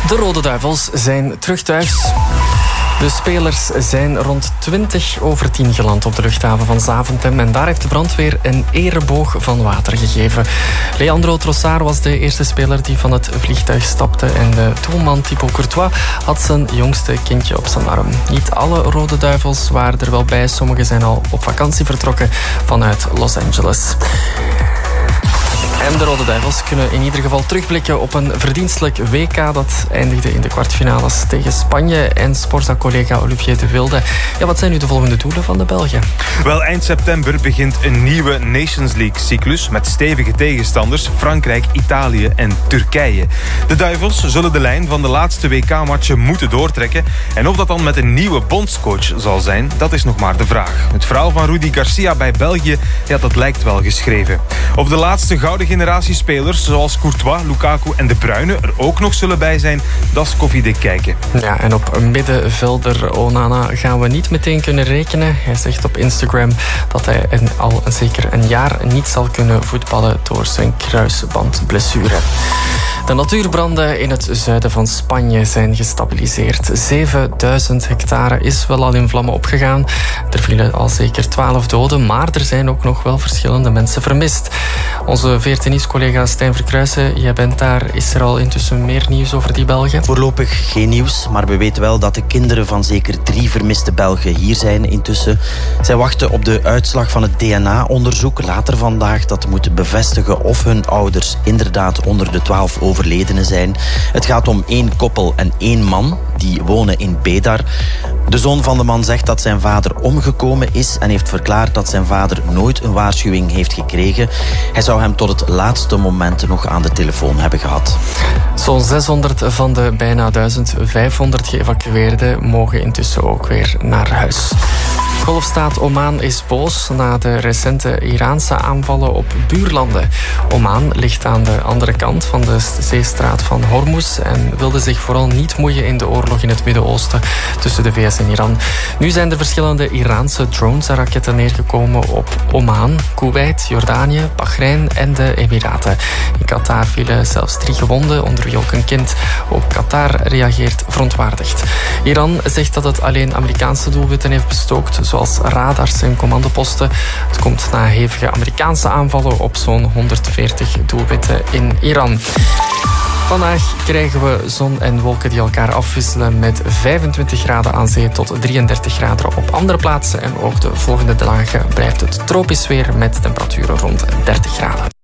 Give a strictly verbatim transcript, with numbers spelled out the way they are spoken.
De Rode Duivels zijn terug thuis. De spelers zijn rond twintig over tien geland op de luchthaven van Zaventem en daar heeft de brandweer een ereboog van water gegeven. Leandro Trossard was de eerste speler die van het vliegtuig stapte en de doelman Thibaut Courtois had zijn jongste kindje op zijn arm. Niet alle Rode Duivels waren er wel bij, sommigen zijn al op vakantie vertrokken vanuit Los Angeles. En de Rode Duivels kunnen in ieder geval terugblikken op een verdienstelijk W K dat eindigde in de kwartfinales tegen Spanje. En Sporza-collega Olivier de Wilde. Ja, wat zijn nu de volgende doelen van de Belgen? Wel, eind september begint een nieuwe Nations League-cyclus met stevige tegenstanders Frankrijk, Italië en Turkije. De Duivels zullen de lijn van de laatste W K-matchen moeten doortrekken. En of dat dan met een nieuwe bondscoach zal zijn, dat is nog maar de vraag. Het verhaal van Rudi Garcia bij België, ja, dat lijkt wel geschreven. Of de laatste gouden generatie spelers zoals Courtois, Lukaku en De Bruyne er ook nog zullen bij zijn, dat is koffiedik kijken. Ja, en op middenvelder Onana gaan we niet meteen kunnen rekenen. Hij zegt op Instagram dat hij een, al zeker een jaar niet zal kunnen voetballen door zijn kruisbandblessure. De natuurbranden in het zuiden van Spanje zijn gestabiliseerd. zevenduizend hectare is wel al in vlammen opgegaan. Er vielen al zeker twaalf doden, maar er zijn ook nog wel verschillende mensen vermist. Onze V R T Nieuws-collega Stijn Verkruijsen, jij bent daar. Is er al intussen meer nieuws over die Belgen? Voorlopig geen nieuws, maar we weten wel dat de kinderen van zeker drie vermiste Belgen hier zijn intussen. Zij wachten op de uitslag van het D N A-onderzoek later vandaag. Dat moet bevestigen of hun ouders inderdaad onder de twaalf overledenen zijn. Het gaat om één koppel en één man. Die wonen in Bedar. De zoon van de man zegt dat zijn vader omgekomen is en heeft verklaard dat zijn vader nooit een waarschuwing heeft gekregen. Hij zou hem tot het laatste moment nog aan de telefoon hebben gehad. Zo'n zeshonderd van de bijna duizendvijfhonderd geëvacueerden mogen intussen ook weer naar huis. Golfstaat Oman is boos na de recente Iraanse aanvallen op buurlanden. Oman ligt aan de andere kant van de zeestraat van Hormuz en wilde zich vooral niet moeien in de oorlog in het Midden-Oosten tussen de V S en Iran. Nu zijn er verschillende Iraanse drones en raketten neergekomen op Oman, Kuwait, Jordanië, Bahrein en de Emiraten. In Qatar vielen zelfs drie gewonden, onder wie ook een kind. Ook Qatar reageert verontwaardigd. Iran zegt dat het alleen Amerikaanse doelwitten heeft bestookt, zoals radars en commandoposten. Het komt na hevige Amerikaanse aanvallen op zo'n honderdveertig doelwitten in Iran. Vandaag krijgen we zon en wolken die elkaar afwisselen met vijfentwintig graden aan zee tot drieëndertig graden op andere plaatsen. En ook de volgende dagen blijft het tropisch weer met temperaturen rond dertig graden.